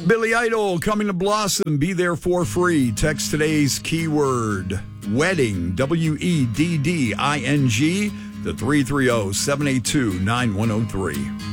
Billy Idol coming to Blossom. Be there for free. Text today's keyword wedding, WEDDING, to 330-782-9103.